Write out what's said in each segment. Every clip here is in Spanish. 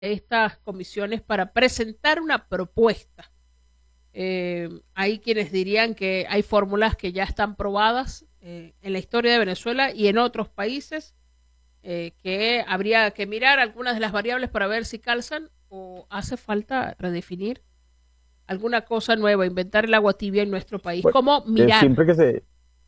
estas comisiones para presentar una propuesta. Hay quienes dirían que hay fórmulas que ya están probadas en la historia de Venezuela y en otros países, que habría que mirar algunas de las variables para ver si calzan o hace falta redefinir alguna cosa nueva, inventar el agua tibia en nuestro país. Bueno, ¿Cómo mirar? siempre que se,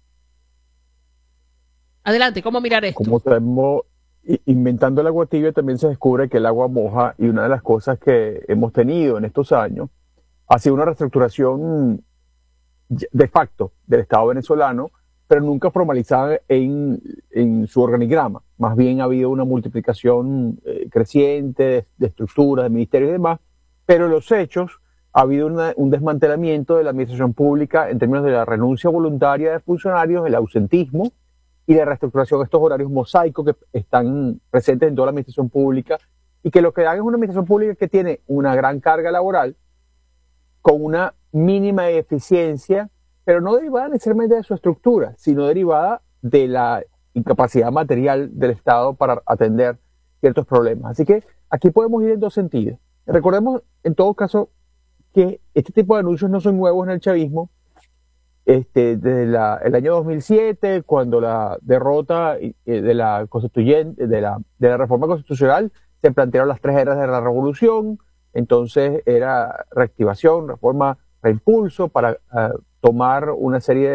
Adelante, ¿cómo mirar esto? como estamos inventando el agua tibia, también se descubre que el agua moja y una de las cosas que hemos tenido en estos años ha sido una reestructuración de facto del Estado venezolano, pero nunca formalizada en su organigrama. Más bien ha habido una multiplicación creciente de estructuras, de ministerios y demás, pero en los hechos ha habido un desmantelamiento de la administración pública en términos de la renuncia voluntaria de funcionarios, el ausentismo y la reestructuración de estos horarios mosaicos que están presentes en toda la administración pública y que lo que dan es una administración pública que tiene una gran carga laboral con una mínima eficiencia, pero no derivada necesariamente de su estructura, sino derivada de la incapacidad material del Estado para atender ciertos problemas. Así que aquí podemos ir en dos sentidos. Recordemos, en todo caso, que este tipo de anuncios no son nuevos en el chavismo. Desde el año 2007, cuando la derrota de la constituyente, de la reforma constitucional, se plantearon las tres eras de la revolución. Entonces era reactivación, reforma, reimpulso para tomar una serie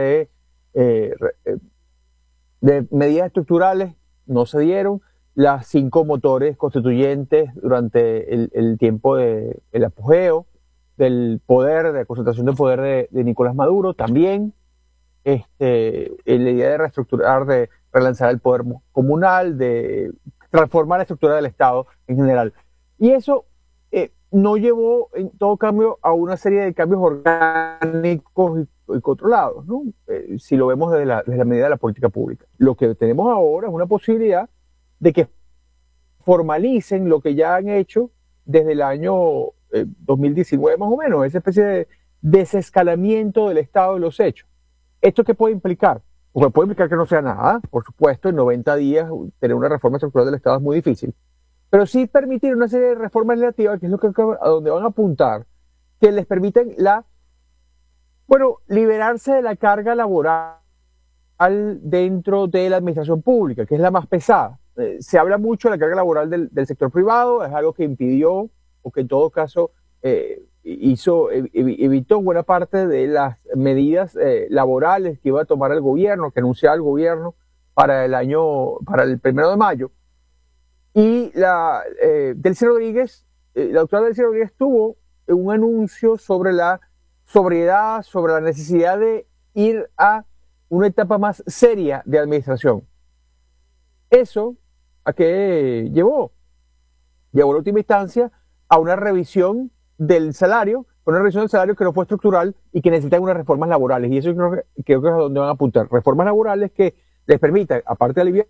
de medidas estructurales. No se dieron. Las 5 motores constituyentes durante el tiempo del apogeo del poder, de la concentración de poder de Nicolás Maduro, también la idea de reestructurar, de relanzar el poder comunal, de transformar la estructura del Estado en general. Y eso no llevó, en todo cambio, a una serie de cambios orgánicos y controlados, ¿no? Si lo vemos desde la medida de la política pública. Lo que tenemos ahora es una posibilidad de que formalicen lo que ya han hecho desde el año 2019 más o menos, esa especie de desescalamiento del estado de los hechos. ¿Esto qué puede implicar? Pues puede implicar que no sea nada, por supuesto, en 90 días tener una reforma estructural del Estado es muy difícil, pero sí permitir una serie de reformas legislativas, que es a donde van a apuntar, que les permiten liberarse de la carga laboral dentro de la administración pública, que es la más pesada. Se habla mucho de la carga laboral del sector privado, es algo que impidió o que en todo caso evitó buena parte de las medidas laborales que iba a tomar el gobierno, que anunciaba el gobierno para el 1 de mayo. Y Delcy Rodríguez, la doctora Delcy Rodríguez tuvo un anuncio sobre la sobriedad, sobre la necesidad de ir a una etapa más seria de administración. ¿Eso a qué llevó? Llevó en última instancia a una revisión del salario, que no fue estructural y que necesita unas reformas laborales. Y eso creo que es a donde van a apuntar. Reformas laborales que les permitan, aparte de aliviar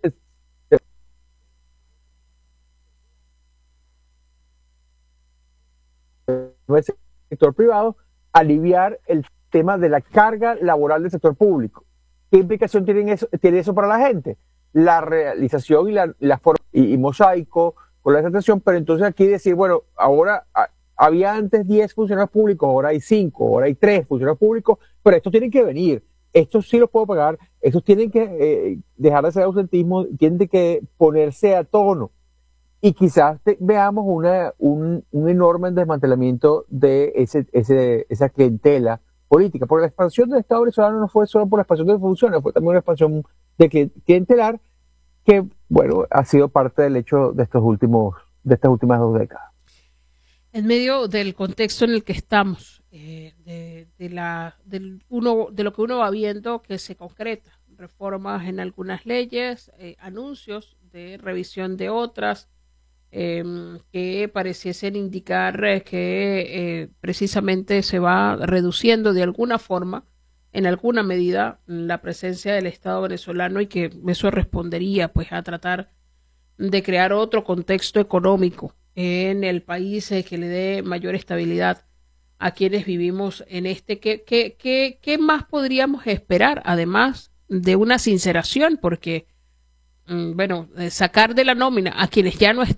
el sector privado, aliviar el tema de la carga laboral del sector público. ¿Qué implicación tiene eso para la gente? La realización y la forma y mosaico con la sensación, pero entonces aquí decir, bueno, ahora había antes 10 funcionarios públicos, ahora hay 5, ahora hay 3 funcionarios públicos, pero estos tienen que venir, estos sí los puedo pagar, estos tienen que dejar de hacer ausentismo, tienen que ponerse a tono. Y quizás veamos un enorme desmantelamiento de esa clientela política, porque la expansión del Estado venezolano no fue solo por la expansión de funciones, fue también una expansión de clientelar que, bueno, ha sido parte del hecho de estas últimas 2 décadas. En medio del contexto en el que estamos, de lo que uno va viendo que se concreta, reformas en algunas leyes, anuncios de revisión de otras, que pareciesen indicar que precisamente se va reduciendo de alguna forma, en alguna medida, la presencia del Estado venezolano, y que eso respondería pues a tratar de crear otro contexto económico en el país, que le dé mayor estabilidad a quienes vivimos en este. ¿Qué más podríamos esperar, además de una sinceración? Porque, bueno, sacar de la nómina a quienes ya no están,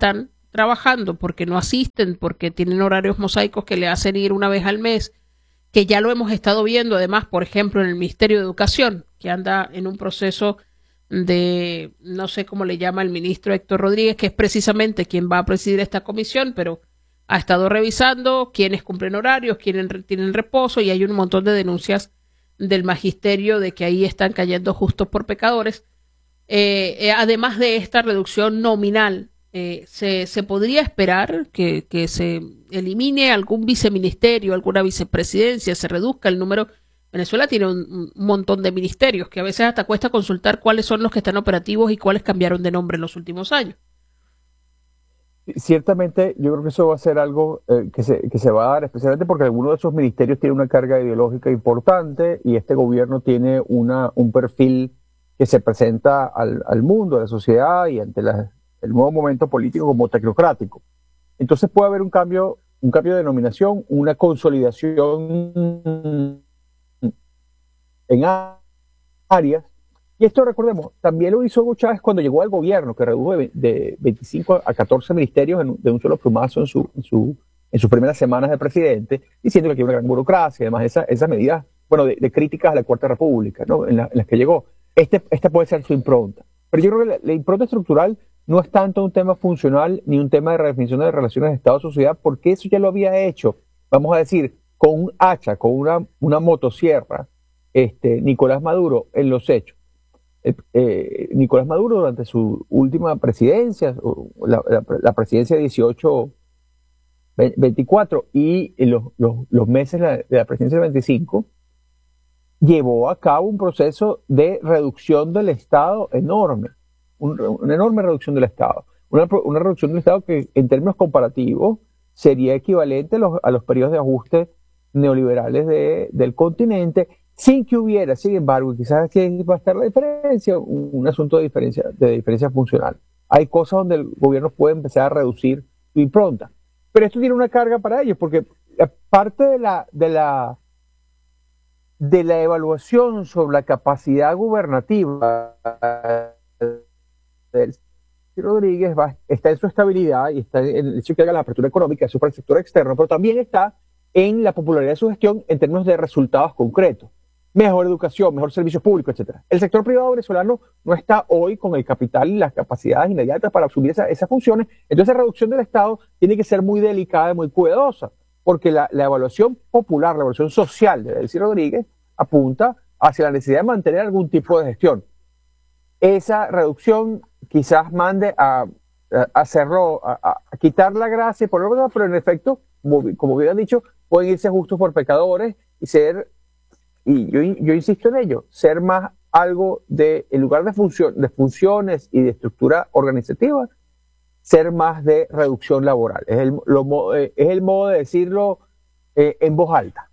trabajando porque no asisten, porque tienen horarios mosaicos que le hacen ir una vez al mes, que ya lo hemos estado viendo además, por ejemplo, en el Ministerio de Educación, que anda en un proceso de, no sé cómo le llama el ministro Héctor Rodríguez, que es precisamente quien va a presidir esta comisión, pero ha estado revisando quiénes cumplen horarios, quiénes tienen reposo, y hay un montón de denuncias del magisterio de que ahí están cayendo justos por pecadores. Además de esta reducción nominal, se podría esperar que se elimine algún viceministerio, alguna vicepresidencia, se reduzca el número. Venezuela tiene un montón de ministerios que a veces hasta cuesta consultar cuáles son los que están operativos y cuáles cambiaron de nombre en los últimos años. Ciertamente, yo creo que eso va a ser algo que se va a dar, especialmente porque algunos de esos ministerios tienen una carga ideológica importante y este gobierno tiene un perfil que se presenta al mundo, a la sociedad y ante el nuevo momento político como tecnocrático. Entonces puede haber un cambio de denominación, una consolidación en áreas. Y esto, recordemos, también lo hizo Hugo Chávez cuando llegó al gobierno, que redujo de 25 a 14 ministerios de un solo plumazo en sus primeras semanas de presidente, diciendo que hay una gran burocracia, además esas medidas, bueno, de críticas a la Cuarta República, ¿no? en las que llegó. Esta puede ser su impronta. Pero yo creo que la impronta estructural no es tanto un tema funcional ni un tema de redefinición de relaciones de Estado-sociedad, porque eso ya lo había hecho, vamos a decir, con un hacha, con una motosierra, Nicolás Maduro en los hechos. Nicolás Maduro durante su última presidencia, la presidencia 18-24 y los meses de la presidencia 25, llevó a cabo un proceso de reducción del Estado enorme, una enorme reducción del Estado, una reducción del Estado que en términos comparativos sería equivalente a los periodos de ajuste neoliberales del continente, sin que hubiera, sin embargo, quizás aquí va a estar la diferencia, un asunto de diferencia funcional. Hay cosas donde el gobierno puede empezar a reducir su impronta, pero esto tiene una carga para ellos, porque parte de la evaluación sobre la capacidad gubernativa de Rodríguez está en su estabilidad y está en el hecho que haga la apertura económica, eso para el sector externo, pero también está en la popularidad de su gestión en términos de resultados concretos. Mejor educación, mejor servicios públicos, etcétera. El sector privado venezolano no está hoy con el capital y las capacidades inmediatas para asumir esas funciones, entonces la reducción del Estado tiene que ser muy delicada y muy cuidadosa, porque la evaluación popular, la evaluación social de Delcy Rodríguez apunta hacia la necesidad de mantener algún tipo de gestión. Esa reducción quizás mande a hacerlo, a quitar la gracia, pero en efecto, como bien han dicho, pueden irse justos por pecadores y ser, y yo insisto en ello, ser más algo en lugar de funciones y de estructura organizativa, ser más de reducción laboral. Es el modo de decirlo en voz alta.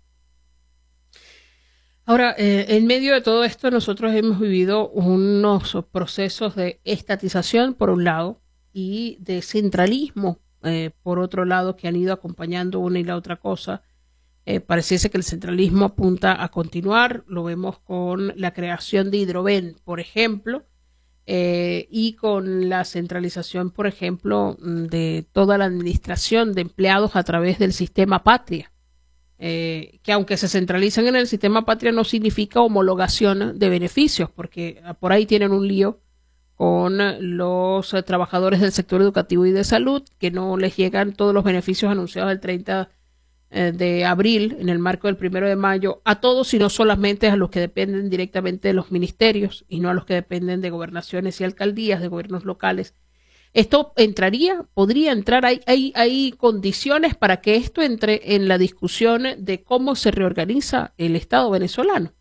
Ahora, en medio de todo esto, nosotros hemos vivido unos procesos de estatización, por un lado, y de centralismo, por otro lado, que han ido acompañando una y la otra cosa. Pareciese que el centralismo apunta a continuar, lo vemos con la creación de Hidroven, por ejemplo, y con la centralización, por ejemplo, de toda la administración de empleados a través del sistema Patria. Que aunque se centralizan en el sistema Patria no significa homologación de beneficios, porque por ahí tienen un lío con los trabajadores del sector educativo y de salud, que no les llegan todos los beneficios anunciados el 30 de abril en el marco del 1 de mayo a todos, sino solamente a los que dependen directamente de los ministerios y no a los que dependen de gobernaciones y alcaldías, de gobiernos locales. ¿Esto podría entrar, hay condiciones para que esto entre en la discusión de cómo se reorganiza el Estado venezolano?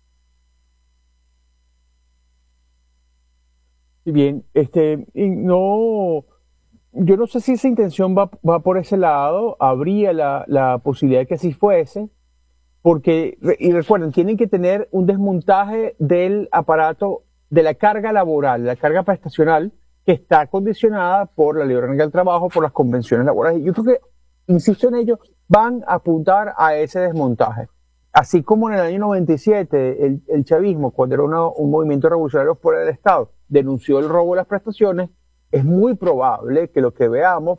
Bien, yo no sé si esa intención va por ese lado, habría la posibilidad de que así fuese, porque, y recuerden, tienen que tener un desmontaje del aparato de la carga laboral, la carga prestacional, que está condicionada por la Ley Orgánica del Trabajo, por las convenciones laborales. Yo creo que, insisto en ello, van a apuntar a ese desmontaje. Así como en el año 97, el chavismo, cuando era un movimiento revolucionario por el Estado, denunció el robo de las prestaciones, es muy probable que lo que veamos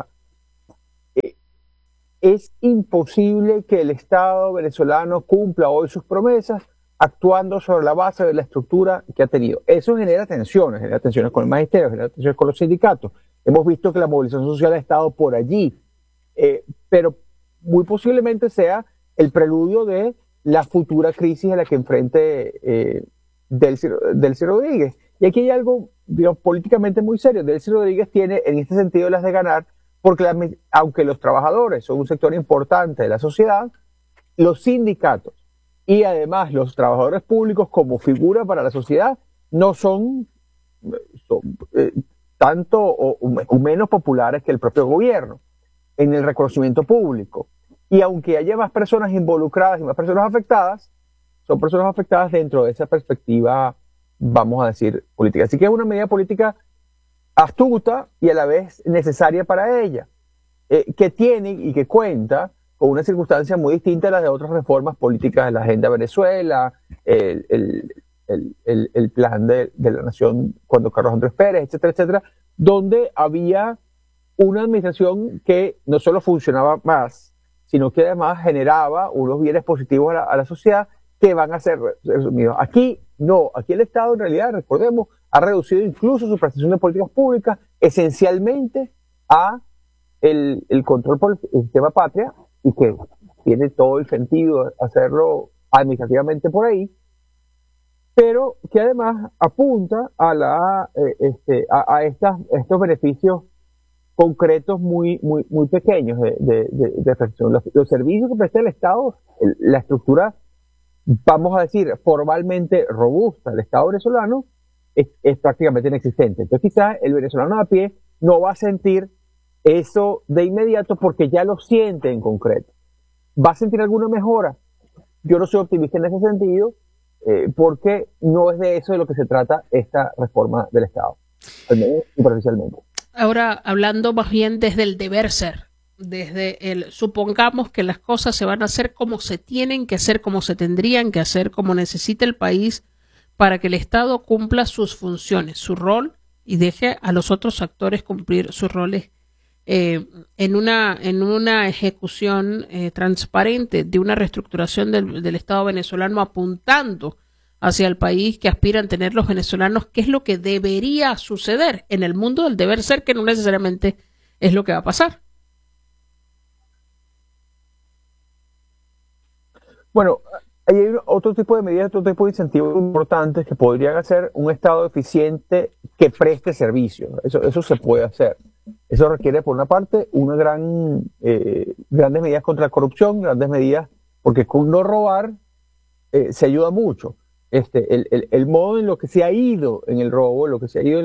es imposible que el Estado venezolano cumpla hoy sus promesas actuando sobre la base de la estructura que ha tenido. Eso genera tensiones con el magisterio, genera tensiones con los sindicatos. Hemos visto que la movilización social ha estado por allí, pero muy posiblemente sea el preludio de la futura crisis a la que enfrente Delcy Rodríguez. Y aquí hay algo, digamos, políticamente muy serio. Delcy Rodríguez tiene en este sentido las de ganar, porque aunque los trabajadores son un sector importante de la sociedad, los sindicatos y además los trabajadores públicos como figura para la sociedad no son tanto o menos populares que el propio gobierno en el reconocimiento público. Y aunque haya más personas involucradas y más personas afectadas, son personas afectadas dentro de esa perspectiva, vamos a decir, política. Así que es una medida política astuta y a la vez necesaria para ella, que tiene y que cuenta con una circunstancia muy distinta a las de otras reformas políticas de la agenda Venezuela, el plan de la nación cuando Carlos Andrés Pérez, etcétera, etcétera, donde había una administración que no solo funcionaba más, sino que además generaba unos bienes positivos a la sociedad que van a ser resumidos. Aquí no, aquí el Estado en realidad, recordemos, ha reducido incluso su prestación de políticas públicas esencialmente a el control por el sistema patria, y que tiene todo el sentido hacerlo administrativamente por ahí, pero que además apunta a estos beneficios concretos muy pequeños de prestación. Los servicios que presta el Estado, la estructura, vamos a decir, formalmente robusta del Estado venezolano, es prácticamente inexistente. Entonces quizás el venezolano a pie no va a sentir eso de inmediato porque ya lo siente en concreto. ¿Va a sentir alguna mejora? Yo no soy optimista en ese sentido, porque no es de eso de lo que se trata esta reforma del Estado, al menos superficialmente. Ahora, hablando más bien desde el deber ser, supongamos que las cosas se van a hacer como se tienen que hacer, como se tendrían que hacer, como necesita el país para que el Estado cumpla sus funciones, su rol, y deje a los otros actores cumplir sus roles en una ejecución transparente de una reestructuración del Estado venezolano apuntando hacia el país que aspiran tener los venezolanos, qué es lo que debería suceder en el mundo del deber ser, que no necesariamente es lo que va a pasar. Bueno, hay otro tipo de medidas, otro tipo de incentivos importantes que podrían hacer un Estado eficiente que preste servicios. Eso se puede hacer. Eso requiere, por una parte, grandes medidas contra la corrupción, grandes medidas, porque con no robar se ayuda mucho. El modo en lo que se ha ido en el robo, lo que se ha ido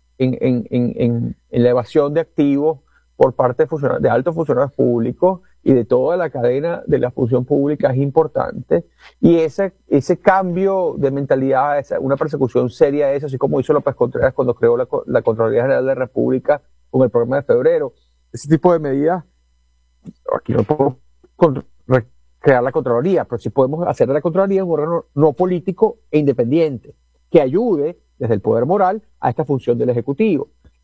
en la evasión de activos por parte de altos funcionarios públicos y de toda la cadena de la función pública es importante. Y ese cambio de mentalidad, una persecución seria de eso, así como hizo López Contreras cuando creó la Contraloría General de la República con el programa de febrero. Ese tipo de medidas, aquí no puedo crear la Contraloría, pero sí podemos hacer de la Contraloría un órgano no político e independiente, que ayude desde el poder moral a esta función del Ejecutivo.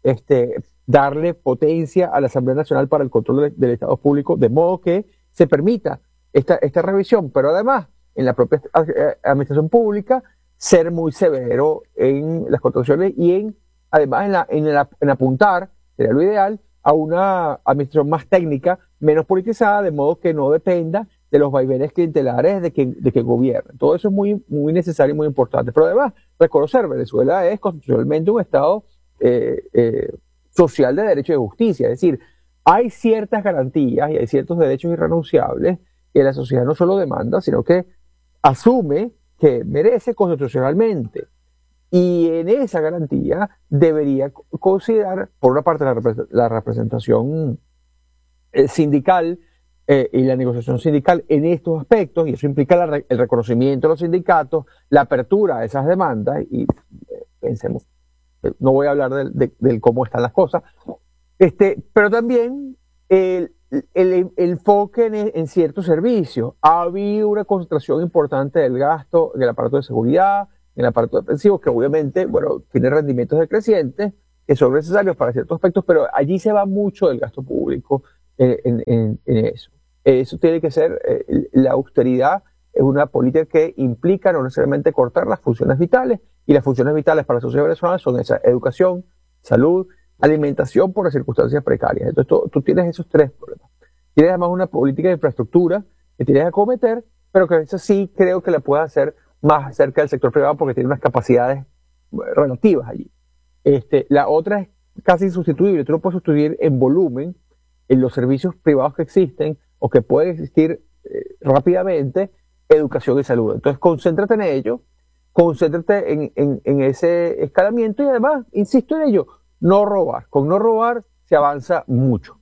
Darle potencia a la Asamblea Nacional para el control del Estado público, de modo que se permita esta revisión, pero además en la propia administración pública ser muy severo en las contrataciones y además en apuntar, sería lo ideal, a una administración más técnica, menos politizada, de modo que no dependa de los vaivenes clientelares de que gobiernen. Todo eso es muy necesario y muy importante. Pero además, reconocer Venezuela es constitucionalmente un Estado social de derecho y de justicia. Es decir, hay ciertas garantías y hay ciertos derechos irrenunciables que la sociedad no solo demanda, sino que asume que merece constitucionalmente. Y en esa garantía debería considerar, por una parte, la representación sindical y la negociación sindical en estos aspectos, y eso implica el reconocimiento de los sindicatos, la apertura a esas demandas, y pensemos, no voy a hablar del cómo están las cosas, pero también el enfoque en ciertos servicios. Ha habido una concentración importante del gasto en el aparato de seguridad, en el aparato defensivo, que obviamente, bueno, tiene rendimientos decrecientes, que son necesarios para ciertos aspectos, pero allí se va mucho del gasto público en eso. Eso tiene que ser, la austeridad es una política que implica no necesariamente cortar las funciones vitales, y las funciones vitales para la sociedad venezolana son esa: educación, salud, alimentación por las circunstancias precarias. Entonces tú tienes esos tres problemas. Tienes además una política de infraestructura que tienes que acometer, pero que a veces sí creo que la puedes hacer más cerca del sector privado porque tiene unas capacidades relativas allí. La otra es casi insustituible. Tú no puedes sustituir en volumen en los servicios privados que existen o que pueden existir rápidamente, educación y salud. Entonces concéntrate en ello, concéntrate en ese escalamiento y además, insisto en ello, no robar. Con no robar se avanza mucho.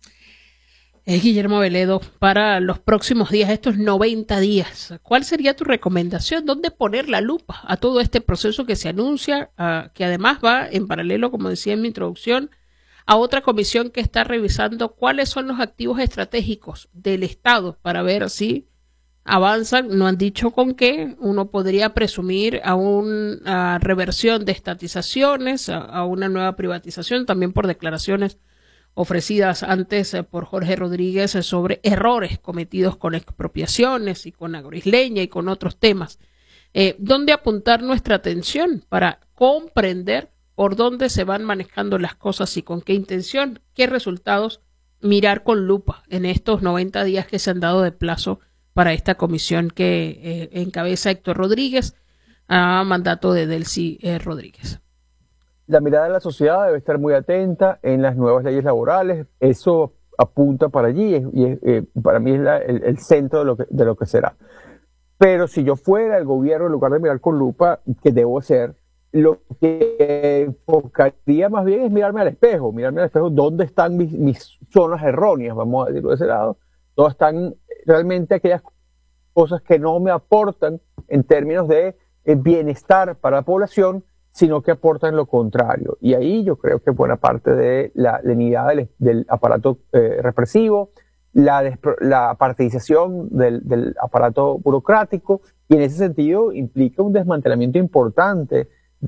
Guillermo Aveledo, para los próximos días, estos 90 días, ¿cuál sería tu recomendación? ¿Dónde poner la lupa a todo este proceso que se anuncia, que además va en paralelo, como decía en mi introducción, a otra comisión que está revisando cuáles son los activos estratégicos del Estado para ver si avanzan? No han dicho con qué. Uno podría presumir a una reversión de estatizaciones, a una nueva privatización, también por declaraciones ofrecidas antes por Jorge Rodríguez sobre errores cometidos con expropiaciones y con Agroisleña y con otros temas. ¿Dónde apuntar nuestra atención para comprender por dónde se van manejando las cosas y con qué intención, qué resultados mirar con lupa en estos 90 días que se han dado de plazo para esta comisión que encabeza Héctor Rodríguez a mandato de Delcy Rodríguez? La mirada de la sociedad debe estar muy atenta en las nuevas leyes laborales. Eso apunta para allí y para mí es el centro de lo que será. Pero si yo fuera el gobierno, en lugar de mirar con lupa, ¿qué debo hacer? Lo que enfocaría más bien es mirarme al espejo dónde están mis zonas erróneas, vamos a decirlo de ese lado, dónde están realmente aquellas cosas que no me aportan en términos de bienestar para la población, sino que aportan lo contrario. Y ahí yo creo que buena parte de la lenidad del aparato represivo, la partidización del aparato burocrático, y en ese sentido implica un desmantelamiento importante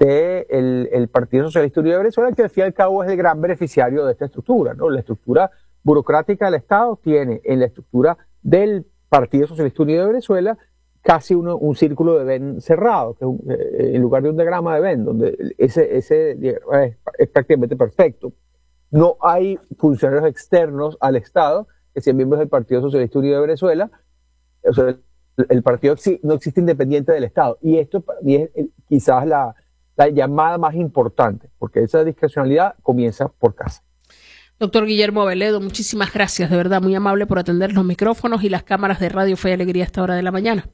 del Partido Socialista Unido de Venezuela, que al fin y al cabo es el gran beneficiario de esta estructura, ¿no? La estructura burocrática del Estado tiene en la estructura del Partido Socialista Unido de Venezuela casi un círculo de Venn cerrado, que en lugar de un diagrama de Venn, donde ese es prácticamente perfecto. No hay funcionarios externos al Estado que sean miembros del Partido Socialista Unido de Venezuela. O sea, el partido no existe independiente del Estado. Y esto para mí es quizás la llamada más importante, porque esa discrecionalidad comienza por casa. Doctor Guillermo Aveledo, muchísimas gracias, de verdad, muy amable por atender los micrófonos y las cámaras de Radio Fe y Alegría a esta hora de la mañana.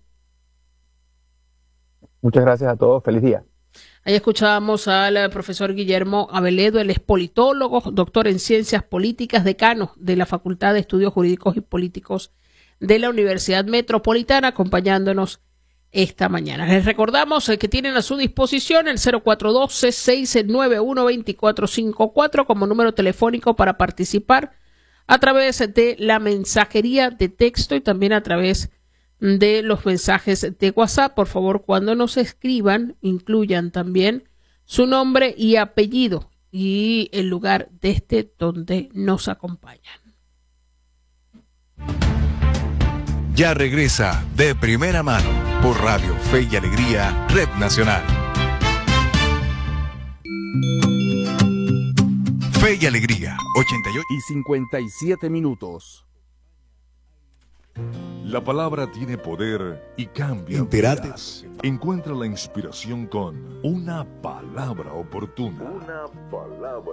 Muchas gracias a todos, feliz día. Ahí escuchábamos al profesor Guillermo Aveledo, él es politólogo, doctor en ciencias políticas, decano de la Facultad de Estudios Jurídicos y Políticos de la Universidad Metropolitana, acompañándonos esta mañana. Les recordamos que tienen a su disposición el 0412-691-2454 como número telefónico para participar a través de la mensajería de texto y también a través de los mensajes de WhatsApp. Por favor, cuando nos escriban, incluyan también su nombre y apellido y el lugar desde donde nos acompañan. Ya regresa De Primera Mano por Radio Fe y Alegría, Red Nacional. Fe y Alegría, 88:57. La palabra tiene poder y cambia Entérate. vidas. Encuentra la inspiración con una palabra oportuna.